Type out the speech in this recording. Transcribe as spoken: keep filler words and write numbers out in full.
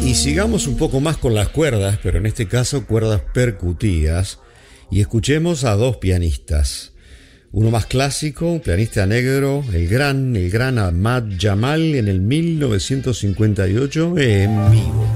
Y sigamos un poco más con las cuerdas, pero en este caso cuerdas percutidas, y escuchemos a dos pianistas. Uno más clásico, un pianista negro, el gran, el gran Ahmad Jamal en el mil novecientos cincuenta y ocho en vivo.